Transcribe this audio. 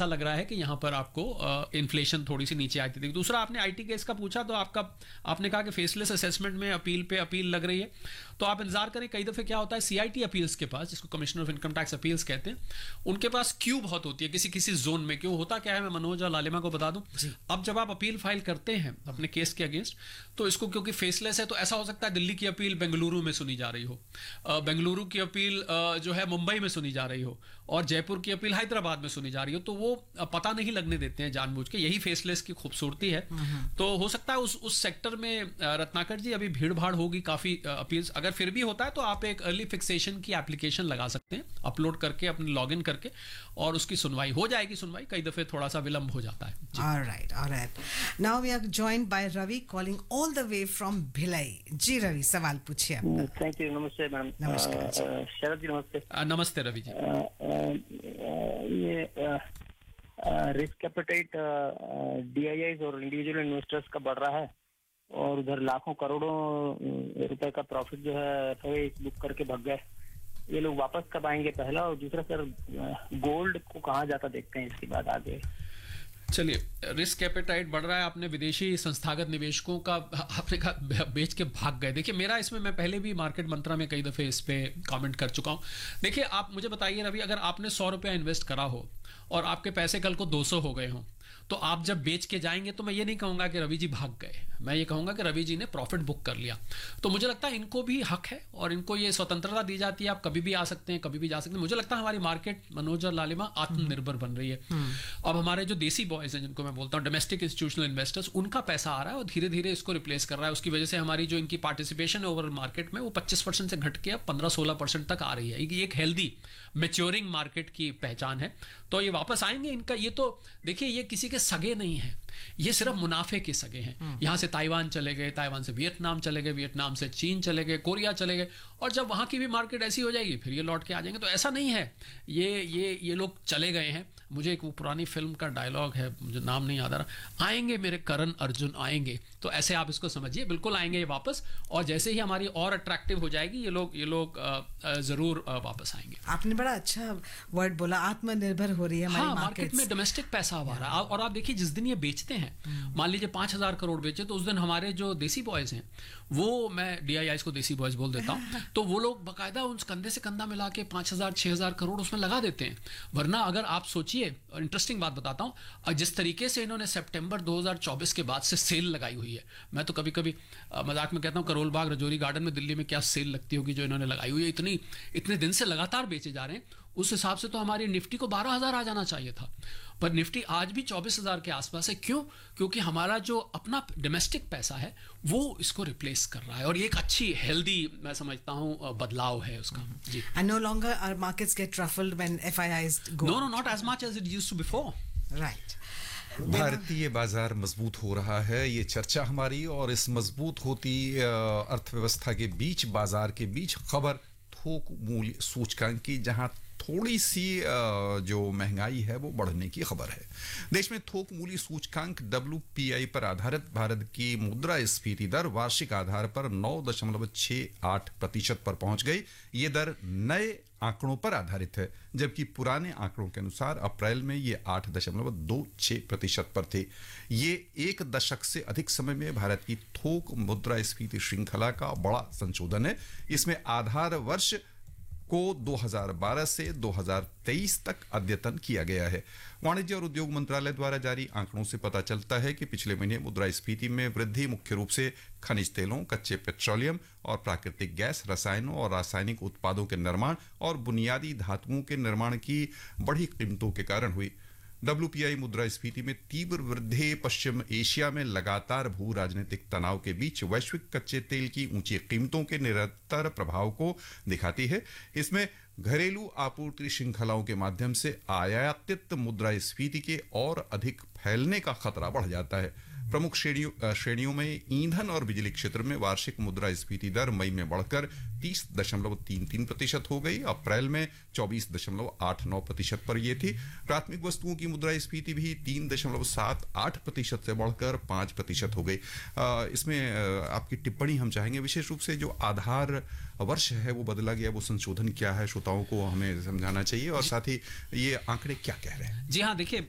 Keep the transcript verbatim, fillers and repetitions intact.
ऐसा लग रहा है कि यहाँ पर आपको इन्फ्लेशन थोड़ी सी नीचे आती थी। दूसरा, आपने आईटी केस का पूछा, तो आपका आपने कहा कि फेसलेस असेसमेंट में अपील पे अपील लग रही है, तो आप इंतजार करें। कई दफे क्या होता है, सीआईटी अपील्स के पास, जिसको commissioner of income tax appeals कहते हैं, उनके पास क्यू बहुत होती है किसी किसी जोन में। क्यों होता क्या है, मैं मनोज और लालिमा को बता दूं, अब जब आप अपील फाइल करते हैं अपने केस के अगेंस्ट, तो इसको क्योंकि फेसलेस है, तो ऐसा हो सकता है दिल्ली की अपील बेंगलुरु में सुनी जा रही हो, बेंगलुरु की अपील जो है मुंबई में सुनी जा रही हो, और जयपुर की अपील हैदराबाद में सुनी जा रही हो, तो वो पता नहीं लगने देते हैं जानबूझ के। यही फेसलेस की खूबसूरती है। तो हो सकता है उस उस सेक्टर में रत्नाकर जी अभी भीड़ भाड़ होगी काफी अपील्स। अगर फिर भी होता है तो आप एक अर्ली फिक्सेशन की एप्लीकेशन लगा सकते हैं, अपलोड करके अपने लॉग इन करके, और उसकी सुनवाई हो जाएगी। सुनवाई कई दफे थोड़ा सा विलंब हो जाता है। Alright alright now we are joined by Ravi calling all the way from Bhilai. जी रवि, सवाल पूछिए आप। Thank you. नमस्ते मैडम। नमस्कार शरद जी नमस्ते। नमस्ते रवि जी। ये रिस्क एपेटाइट डीआईआईज और इंडिविजुअल इन्वेस्टर्स का बढ़ रहा है, और उधर लाखों करोड़ों रुपए का प्रॉफिट जो है एफआईआई बुक करके भाग गए। ये लोग वापस कब आएंगे, पहला। और दूसरा सर, गोल्ड को कहाँ जाता देखते हैं इसके बाद आगे? चलिए, रिस्क एपेटाइट बढ़ रहा है। आपने विदेशी संस्थागत निवेशकों का आपने कहा बेच के भाग गए। देखिए, मेरा इसमें, मैं पहले भी मार्केट मंत्रा में कई दफे इस पे कमेंट कर चुका हूं। देखिए, आप मुझे बताइए रवि, अगर आपने सौ रुपया इन्वेस्ट करा हो और आपके पैसे कल को दो सौ हो गए हों, तो आप जब बेच के जाएंगे तो मैं ये नहीं कहूंगा कि रवि जी भाग गए, मैं ये कहूंगा कि रवि जी ने प्रॉफिट बुक कर लिया। तो मुझे लगता है इनको भी हक है और इनको ये स्वतंत्रता दी जाती है, आप कभी भी आ सकते हैं, कभी भी जा सकते हैं। मुझे लगता है हमारी मार्केट, मनोज और लालिमा, आत्मनिर्भर बन रही है। अब हमारे जो देसी बॉयज हैं, जिनको मैं बोलता हूँ डोमेस्टिक इंस्टीट्यूशनल इन्वेस्टर्स, उनका पैसा आ रहा है और धीरे धीरे इसको रिप्लेस कर रहा है। उसकी वजह से हमारी जो इनकी पार्टिसिपेशन है ओवरऑल मार्केट में, वो पच्चीस परसेंट से घट के अब पंद्रह सोलह परसेंट तक आ रही है। ये एक हेल्दी मैच्योरिंग मार्केट की पहचान है। तो ये वापस आएंगे। इनका ये तो देखिए, ये किसी के सगे नहीं है, ये सिर्फ मुनाफे के सगे हैं। यहां से ताइवान चले गए, ताइवान से वियतनाम चले गए, वियतनाम से चीन चले गए, कोरिया चले गए, और जब वहां की भी मार्केट ऐसी हो जाएगी फिर ये लौट के आ जाएंगे। तो ऐसा नहीं है, ये ये ये लोग चले गए हैं। मुझे एक वो पुरानी फिल्म का डायलॉग है, मुझे नाम नहीं याद आ रहा, आएंगे मेरे करण अर्जुन आएंगे। तो ऐसे आप इसको समझिए, बिल्कुल आएंगे ये वापस, और जैसे ही हमारी और अट्रैक्टिव हो जाएगी, ये लोग ये लोग जरूर वापस आएंगे। आपने बड़ा अच्छा वर्ड बोला, आत्मनिर्भर हो रही है हमारी हाँ, मार्केट में डोमेस्टिक पैसा आ रहा है। और आप देखिए, जिस दिन ये बेचते हैं, मान लीजिए पांच हजार करोड़ बेचे, तो उस दिन हमारे जो देसी बॉयज हैं, वो, मैं डीआईआईज को देसी बॉयज बोल देता हूँ, तो वो लोग बकायदा उन कंधे से कंधा मिला के पांच हजार छह हजार करोड़ उसमें लगा देते हैं। वरना अगर आप सोचिए, इंटरेस्टिंग बात बताता हूँ, जिस तरीके से इन्होंने सितंबर दो हज़ार चौबीस के बाद से सेल लगाई हुई है, मैं तो कभी कभी मजाक में कहता हूँ, करोल बाग रजौरी गार्डन में दिल्ली में क्या सेल लगती होगी जो इन्होंने लगाई हुई है। इतनी इतने दिन से लगातार बेचे जा रहे हैं। उस हिसाब से तो हमारी निफ्टी को बारह हजार आ जाना चाहिए था, पर निफ्टी आज भी चौबीस हजार के आसपास है। क्यों? क्योंकि हमारा जो अपना डोमेस्टिक पैसा है वो इसको रिप्लेस कर रहा है, और ये एक अच्छी हेल्दी, मैं समझता हूँ, बदलाव है उसका। जी। And no longer our markets get truffled when F I Is go. No, no, not as much as it used to before. Right. भारतीय बाजार मजबूत हो रहा है, ये चर्चा हमारी, और इस मजबूत होती अर्थव्यवस्था के बीच, बाजार के बीच, खबर थोक मूल्य सूचकांक की, जहां थोड़ी सी जो महंगाई है वो बढ़ने की खबर है। देश में थोक मूल्य सूचकांक डब्ल्यू पी आई पर आधारित भारत की मुद्रास्फीति दर वार्षिक आधार पर नौ दशमलव छह आठ प्रतिशत पर पहुंच गई। ये दर नए आंकड़ों पर आधारित है, जबकि पुराने आंकड़ों के अनुसार अप्रैल में ये आठ दशमलव दो छह प्रतिशत पर थे। ये एक दशक से अधिक समय में भारत की थोक मुद्रास्फीति श्रृंखला का बड़ा संशोधन है। इसमें आधार वर्ष को दो हज़ार बारह से दो हज़ार तेईस तक अद्यतन किया गया है। वाणिज्य और उद्योग मंत्रालय द्वारा जारी आंकड़ों से पता चलता है कि पिछले महीने मुद्रास्फीति में वृद्धि मुख्य रूप से खनिज तेलों, कच्चे पेट्रोलियम और प्राकृतिक गैस, रसायनों और रासायनिक उत्पादों के निर्माण और बुनियादी धातुओं के निर्माण की बढ़ी कीमतों के कारण हुई। डब्ल्यू पी आई मुद्रास्फीति में तीव्र वृद्धि पश्चिम एशिया में लगातार भू राजनीतिक तनाव के बीच वैश्विक कच्चे तेल की ऊंची कीमतों के निरंतर प्रभाव को दिखाती है। इसमें घरेलू आपूर्ति श्रृंखलाओं के माध्यम से आयातित मुद्रास्फीति के और अधिक फैलने का खतरा बढ़ जाता है। प्रमुख श्रेणियों श्रेणियों में ईंधन और बिजली क्षेत्र में वार्षिक मुद्रास्फीति दर मई में बढ़कर तीस दशमलव तीन तीन प्रतिशत हो गई। अप्रैल में चौबीस दशमलव आठ नौ प्रतिशत पर यह थी। प्राथमिक वस्तुओं की मुद्रास्फीति भी तीन दशमलव सात आठ प्रतिशत से बढ़कर पाँच प्रतिशत हो गई। इसमें आपकी टिप्पणी हम चाहेंगे, विशेष रूप से जो आधार वर्ष है वो बदला गया, वो संशोधन क्या है, श्रोताओं को हमें समझाना चाहिए, और साथ ही ये आंकड़े क्या कह रहे हैं। जी हाँ, देखिए,